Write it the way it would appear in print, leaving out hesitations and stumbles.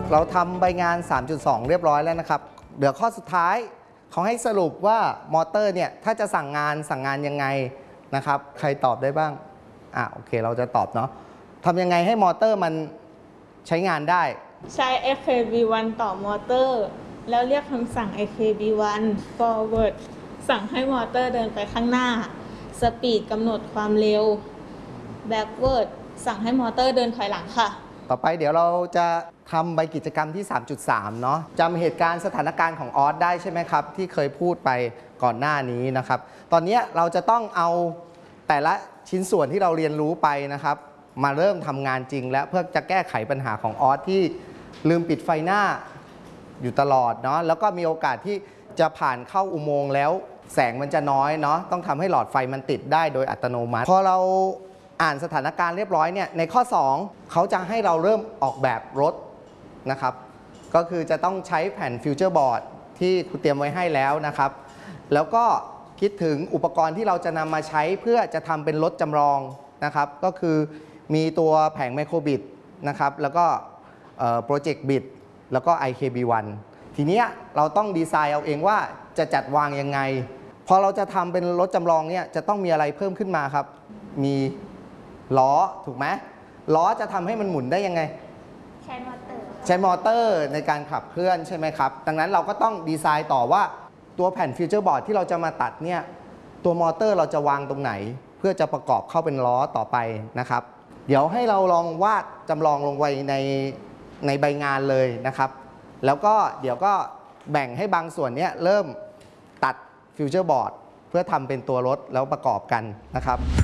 เราทำใบงาน 3.2 เรียบร้อยแล้วนะครับเดี๋ยวข้อสุดท้ายเขาให้สรุปว่ามอเตอร์เนี่ยถ้าจะสั่งงานยังไงนะครับใครตอบได้บ้างโอเคเราจะตอบเนาะทำยังไงให้มอเตอร์มันใช้งานได้ใช้ AKB1 ต่อมอเตอร์แล้วเรียกคำสั่ง AKB1 forward สั่งให้มอเตอร์เดินไปข้างหน้า speed กำหนดความเร็ว backward สั่งให้มอเตอร์เดินถอยหลังค่ะต่อไปเดี๋ยวเราจะทำใบกิจกรรมที่ 3.3 เนาะจำเหตุการณ์สถานการณ์ของออสได้ใช่ไหมครับที่เคยพูดไปก่อนหน้านี้นะครับตอนนี้เราจะต้องเอาแต่ละชิ้นส่วนที่เราเรียนรู้ไปนะครับมาเริ่มทำงานจริงแล้วเพื่อจะแก้ไขปัญหาของออสที่ลืมปิดไฟหน้าอยู่ตลอดเนาะแล้วก็มีโอกาสที่จะผ่านเข้าอุโมงค์แล้วแสงมันจะน้อยเนาะต้องทำให้หลอดไฟมันติดได้โดยอัตโนมัติพอเราอ่านสถานการณ์เรียบร้อยเนี่ยในข้อ 2เขาจะให้เราเริ่มออกแบบรถนะครับก็คือจะต้องใช้แผ่นฟิวเจอร์บอร์ดที่ครูเตรียมไว้ให้แล้วนะครับแล้วก็คิดถึงอุปกรณ์ที่เราจะนำมาใช้เพื่อจะทำเป็นรถจำลองนะครับก็คือมีตัวแผงไมโครบิตนะครับแล้วก็โปรเจกต์บิตแล้วก็ IKB1 ทีนี้เราต้องดีไซน์เอาเองว่าจะจัดวางยังไงพอเราจะทำเป็นรถจำลองเนี่ยจะต้องมีอะไรเพิ่มขึ้นมาครับมีล้อถูกไหมล้อจะทำให้มันหมุนได้ยังไงใช้มอเตอร์ในการขับเคลื่อนใช่ไหมครับดังนั้นเราก็ต้องดีไซน์ต่อว่าตัวแผ่นฟิวเจอร์บอร์ดที่เราจะมาตัดเนี่ยตัวมอเตอร์เราจะวางตรงไหนเพื่อจะประกอบเข้าเป็นล้อต่อไปนะครับเดี๋ยวให้เราลองวาดจำลองลงไว้ในใบงานเลยนะครับแล้วก็เดี๋ยวก็แบ่งให้บางส่วนนี้เริ่มตัดฟิวเจอร์บอร์ดเพื่อทำเป็นตัวรถแล้วประกอบกันนะครับ